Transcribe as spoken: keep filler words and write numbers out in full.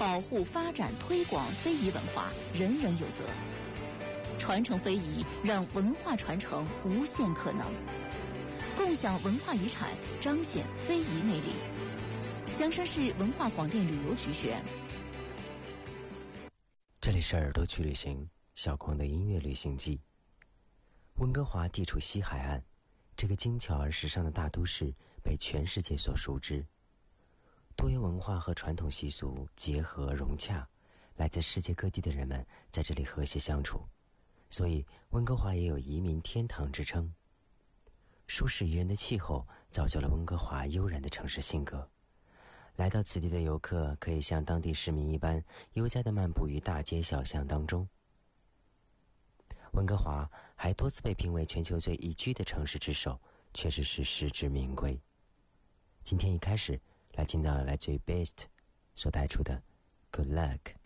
保护、发展、推广非遗文化，人人有责。传承非遗，让文化传承无限可能。共享文化遗产，彰显非遗魅力。香山市文化广电旅游局选。 这里是耳朵去旅行，小光的音乐旅行记。温哥华地处西海岸，这个精巧而时尚的大都市被全世界所熟知。多元文化和传统习俗结合融洽，来自世界各地的人们在这里和谐相处，所以温哥华也有移民天堂之称。舒适宜人的气候造就了温哥华悠然的城市性格。来到此地的游客可以像当地市民一般悠哉地漫步于大街小巷当中。温哥华还多次被评为全球最宜居的城市之首，确实是实至名归。今天一开始来听到来自于 Beast 所带出的 Good Luck。